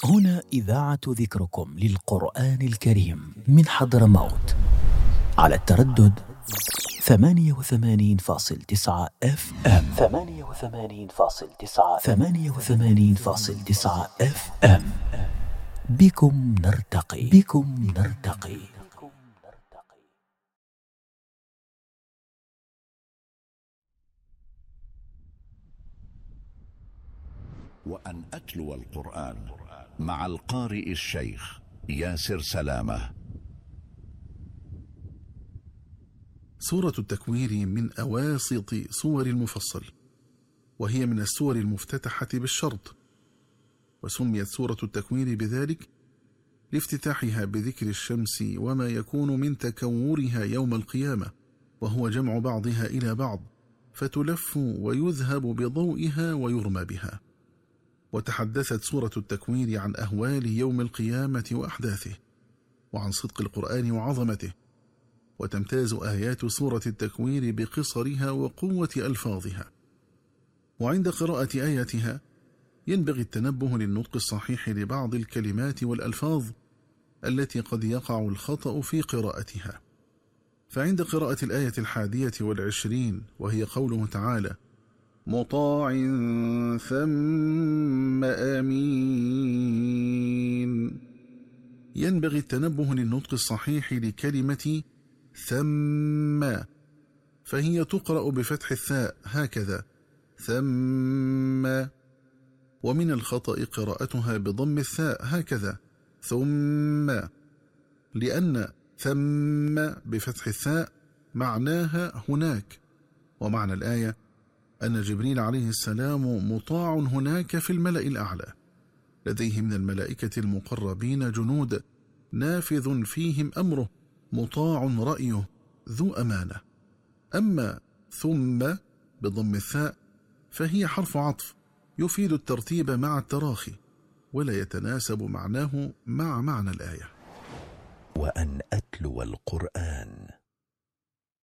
هنا إذاعة ذكركم للقرآن الكريم من حضرموت على التردد 88.9 FM. 88.9 FM. بكم نرتقي. وأن أتلو القرآن مع القارئ الشيخ ياسر سلامة. سورة التكوير من أواسط سور المفصل، وهي من السور المفتتحة بالشرط، وسميت سورة التكوير بذلك لافتتاحها بذكر الشمس وما يكون من تكورها يوم القيامة، وهو جمع بعضها إلى بعض فتلف ويذهب بضوئها ويرمى بها. وتحدثت سورة التكوير عن أهوال يوم القيامة وأحداثه، وعن صدق القرآن وعظمته. وتمتاز آيات سورة التكوير بقصرها وقوة ألفاظها. وعند قراءة آياتها ينبغي التنبه للنطق الصحيح لبعض الكلمات والألفاظ التي قد يقع الخطأ في قراءتها. فعند قراءة الآية 21 وهي قوله تعالى: مطاع ثم أمين، ينبغي التنبه للنطق الصحيح لكلمة ثم، فهي تقرأ بفتح الثاء هكذا ثم، ومن الخطأ قراءتها بضم الثاء هكذا ثم، لأن ثم بفتح الثاء معناها هناك، ومعنى الآية أن جبريل عليه السلام مطاع هناك في الملأ الأعلى، لديه من الملائكة المقربين جنود نافذ فيهم أمره، مطاع رأيه، ذو أمانة. أما ثم بضم الثاء فهي حرف عطف يفيد الترتيب مع التراخي، ولا يتناسب معناه مع معنى الآية. وأن أتلو القرآن